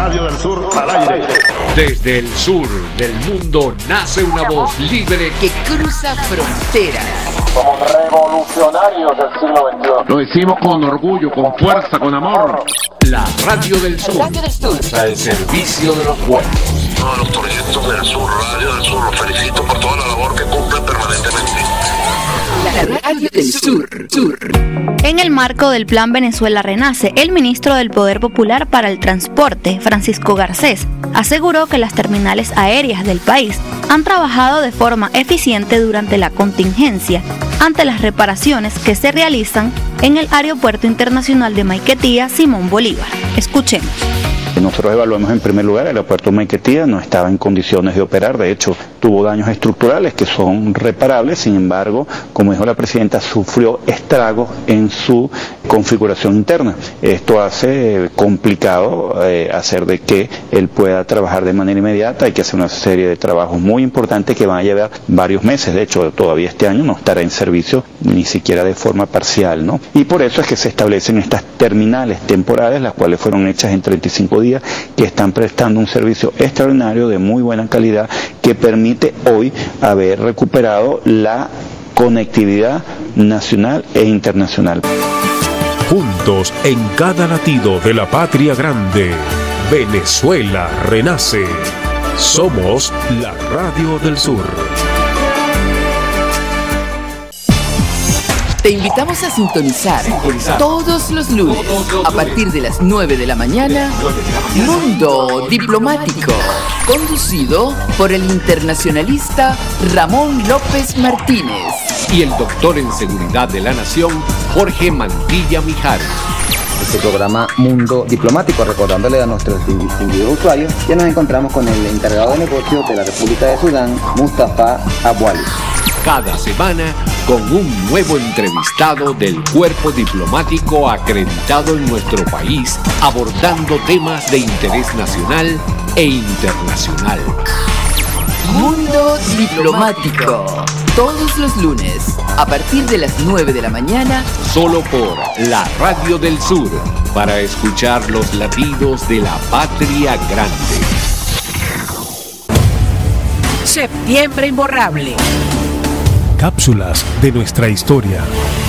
Radio del Sur al aire. Desde el sur del mundo nace una voz libre que cruza fronteras. Somos revolucionarios del siglo XXI. Lo decimos con orgullo, con fuerza, con amor. La Radio del Sur. Radio del Sur. Al servicio de los pueblos. Todos los proyectos del Sur, Radio del Sur, los felicito por toda la labor que cumplen permanentemente. La Radio del Sur. En el marco del Plan Venezuela Renace, el ministro del Poder Popular para el Transporte, Francisco Garcés, aseguró que las terminales aéreas del país han trabajado de forma eficiente durante la contingencia ante las reparaciones que se realizan en el Aeropuerto Internacional de Maiquetía Simón Bolívar. Escuchemos. Nosotros evaluamos en primer lugar el aeropuerto Maiquetía, no estaba en condiciones de operar, de hecho tuvo daños estructurales que son reparables, sin embargo, como dijo la presidenta, sufrió estragos en su configuración interna. Esto hace complicado hacer de que él pueda trabajar de manera inmediata, hay que hacer una serie de trabajos muy importantes que van a llevar varios meses, de hecho todavía este año no estará en servicio ni siquiera de forma parcial, ¿no? Y por eso es que se establecen estas terminales temporales, las cuales fueron hechas en 35 días, que están prestando un servicio extraordinario de muy buena calidad que permite hoy haber recuperado la conectividad nacional e internacional. Juntos en cada latido de la patria grande, Venezuela renace. Somos la Radio del Sur. Te invitamos a sintonizar todos los lunes a partir de las 9 de la mañana Mundo Diplomático, conducido por el internacionalista Ramón López Martínez y el doctor en Seguridad de la Nación, Jorge Mantilla Mijares. Este programa Mundo Diplomático, recordándole a nuestros distinguidos usuarios que nos encontramos con el encargado de negocios de la República de Sudán, Mustafa Abwali. Cada semana con un nuevo entrevistado del cuerpo diplomático acreditado en nuestro país, abordando temas de interés nacional e internacional. Mundo Diplomático, todos los lunes, a partir de las 9 de la mañana, solo por la Radio del Sur, para escuchar los latidos de la patria grande. Septiembre Imborrable. Cápsulas de nuestra historia.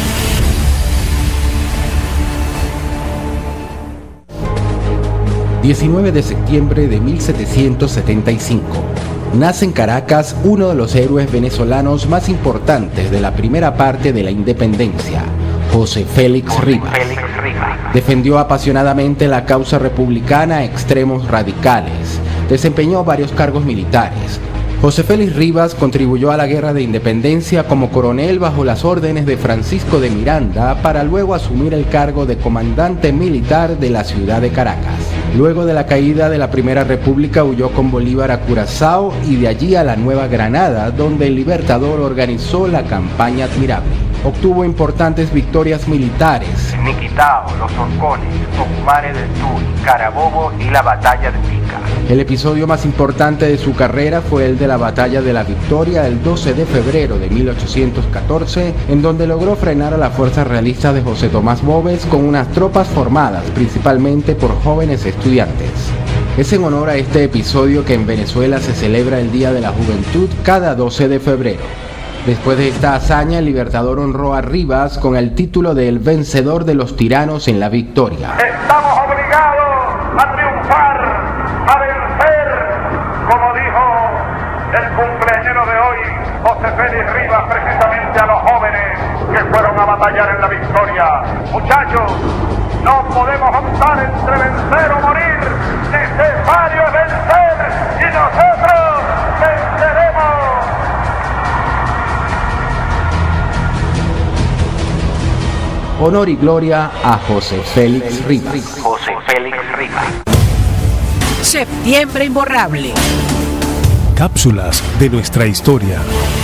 ...19 de septiembre de 1775... nace en Caracas uno de los héroes venezolanos más importantes de la primera parte de la independencia, José Félix Rivas. Defendió apasionadamente la causa republicana a extremos radicales. Desempeñó varios cargos militares. José Félix Rivas contribuyó a la Guerra de Independencia como coronel bajo las órdenes de Francisco de Miranda para luego asumir el cargo de comandante militar de la ciudad de Caracas. Luego de la caída de la Primera República huyó con Bolívar a Curazao y de allí a la Nueva Granada, donde el Libertador organizó la campaña Admirable. Obtuvo importantes victorias militares: Niquitao, Los Orcones, Tucumán del Sur, Carabobo y la Batalla de Pica. El episodio más importante de su carrera fue el de la Batalla de la Victoria el 12 de febrero de 1814, en donde logró frenar a la fuerza realista de José Tomás Boves con unas tropas formadas principalmente por jóvenes estudiantes. Es en honor a este episodio que en Venezuela se celebra el Día de la Juventud cada 12 de febrero. Después de esta hazaña, el Libertador honró a Rivas con el título de el vencedor de los tiranos en la victoria. Estamos obligados a triunfar, a vencer, como dijo el cumpleañero de hoy, José Félix Rivas, precisamente a los jóvenes que fueron a batallar en la victoria. Muchachos, no podemos optar entre vencer o morir, necesario es vencer y nosotros venceremos. Honor y gloria a José Félix Rivas. José Félix Rivas. Septiembre Imborrable. Cápsulas de nuestra historia.